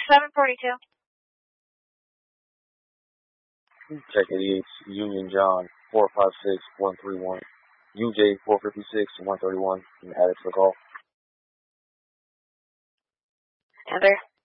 742. Check 88, Union John 456-131, UJ 456-131, and added for call. Heather.